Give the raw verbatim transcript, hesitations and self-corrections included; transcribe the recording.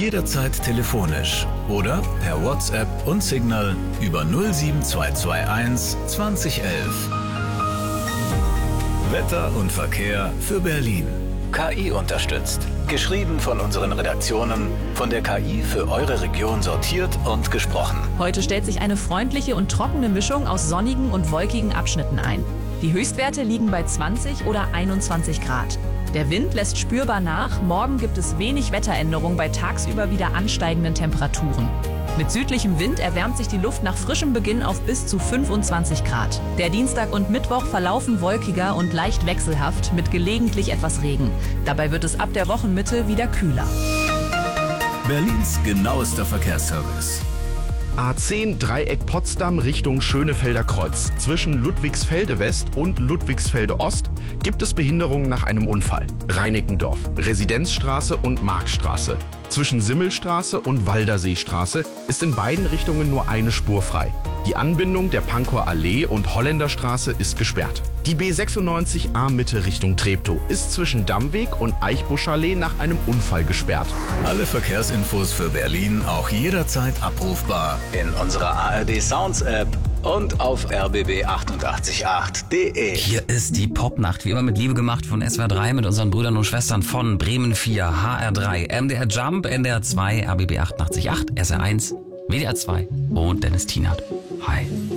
Jederzeit telefonisch oder per WhatsApp und Signal über null sieben zwei zwei eins zwanzig elf. Wetter und Verkehr für Berlin. K I unterstützt. Geschrieben von unseren Redaktionen, von der K I für eure Region sortiert und gesprochen. Heute stellt sich eine freundliche und trockene Mischung aus sonnigen und wolkigen Abschnitten ein. Die Höchstwerte liegen bei zwanzig oder einundzwanzig Grad. Der Wind lässt spürbar nach. Morgen gibt es wenig Wetteränderung bei tagsüber wieder ansteigenden Temperaturen. Mit südlichem Wind erwärmt sich die Luft nach frischem Beginn auf bis zu fünfundzwanzig Grad. Der Dienstag und Mittwoch verlaufen wolkiger und leicht wechselhaft mit gelegentlich etwas Regen. Dabei wird es ab der Wochenmitte wieder kühler. Berlins genauester Verkehrsservice. A zehn Dreieck Potsdam Richtung Schönefelder Kreuz. Zwischen Ludwigsfelde West und Ludwigsfelde Ost gibt es Behinderungen nach einem Unfall. Reinickendorf, Residenzstraße und Marktstraße. Zwischen Simmelstraße und Walderseestraße ist in beiden Richtungen nur eine Spur frei. Die Anbindung der Pankower Allee und Holländerstraße ist gesperrt. Die B sechsundneunzig A Mitte Richtung Treptow ist zwischen Dammweg und Eichbuschallee nach einem Unfall gesperrt. Alle Verkehrsinfos für Berlin auch jederzeit abrufbar in unserer A R D Sounds App und auf r b b achtundachtzig Komma acht punkt d e. Hier ist die Popnacht, wie immer mit Liebe gemacht von S W R drei mit unseren Brüdern und Schwestern von Bremen vier, H R drei, M D R Jump, N D R zwei, R B B achtundachtzig Komma acht, S R eins, W D R zwei und Dennis Tienert. Hi.